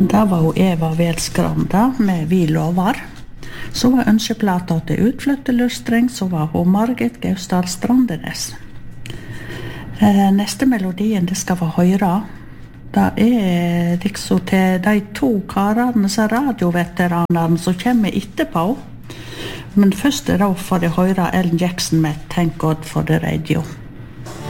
Da var hun Eva Welsgranda med Vi lovar. Så var ønskeplata til Utflytteløstreng, så var hun Margit Gausdal Strandenes. Neste melodien det skal få høre. Det liksom til de to karene, så radioveteranene som kommer etterpå. Men først da får jeg høre Ellen Jackson med Thank God for the Radio.